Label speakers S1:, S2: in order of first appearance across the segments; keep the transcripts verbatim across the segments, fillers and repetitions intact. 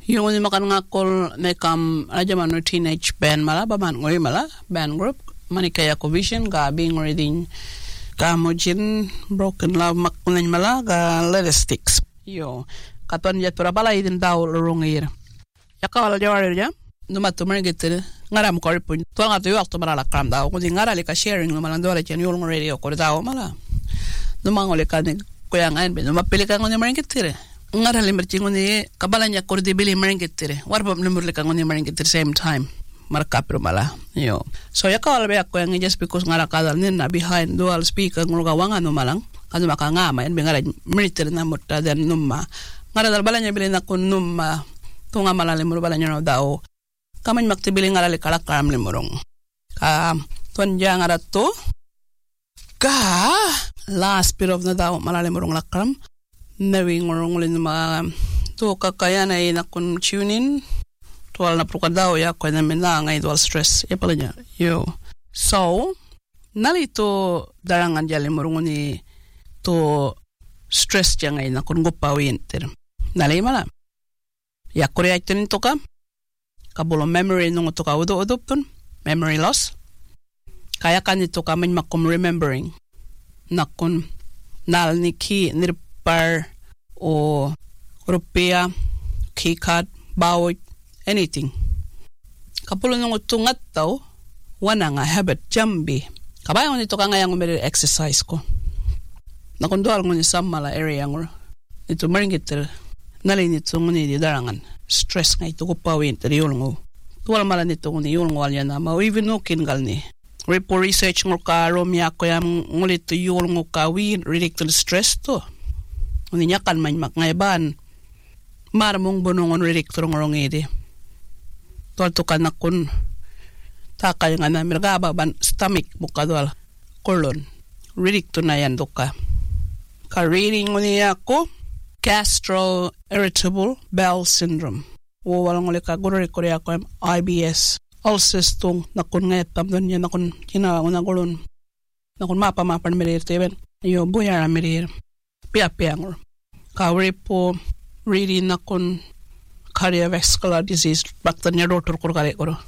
S1: Yung ni makan ngakol nekam aja manu teenage band mala baman ngoy mala band group manikaya ko vision ga being reading ga mojin broken love makunan mala ga leather sticks yo katon jet para bala idin daw lorongir yakawal jawar ja numa to mergeter ngaram ko ripun to ngato yo to mala kram daw ko ngara le ka sharing no malan dole chen yul radio ko daw mala numa ngole ka ni ko yang an be numa pili ka ngone mergeter ngara le merchi ngone kabalanya ko de bili mergeter warba number le ka ngone mergeter same time marka pero mala yo so yakawal be ko yang just because ngara kadal nin na behind dual speaker ngulga wanga no malang kanu maka ngama en be ngara meriter na mutta den numma ngara dal balanya bili na kun numma tunga mala le mur balanya no daw kamany maktibili ngara le kala karam le murong ka ton jang ngara to ka last bit of na daw mala le murong lakram nawi ngorong le ma to kakayana ina kun tune in tual na pruka daw ya ko na mena ngai dual stress e palanya yo so nali to darangan jale murong ni to stress jang ai na kun gopawin ter nali mala ya korea tin to ka kabulo memory nung to ka udo udo pun memory loss kaya kan ito ka man makum remembering nakun nal ni ki nirpar o rupiah keycard bawit anything kabulo nung tungat tao wana nga habit jambi kabayon ito ka ngayang umere exercise ko nakun dual ngun isam mala area ngur ito maringit nalin ito nguni di darangan stress nga ito ko pawin tari yulngo tuwal mala nito nguni yulngo alya na ma even nukin gal ni repo research ngur ka romya ko yung ngulit to yulngo ka win ridik to stress to nguni nyakan man mak ngayban marmong bunungon ridik to ngorong edi tuwal to kanakun takay nga na mirgaba ban stomach buka duwal kolon ridik to na yan doka ka reading nguni ako gastroirritable bowel syndrome. O walang ulit ka guro korea ko I B S. Ulcers tong nakun ngayat tamdon niya nakun kinawa ko nagulon. Nakun mapa mapan mirir teben. Yo buyara mirir. Pia-piangor. Kawri po reading nakun cardiovascular disease. Bakta niya rotor ko kare ko.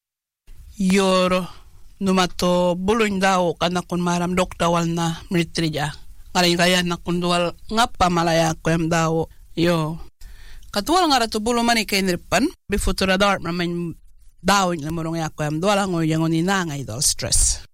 S1: Yor numato bulun daw kanakun maram doktawal na miritrija. Ngayon kaya nakundual nga pamalaya ko yung daw. Yo. Katuwal nga rato bulo mani kay niripan. Before to radar, maman daw yung lamurong ya ko yung duwala ngo yung uninangay daw stress.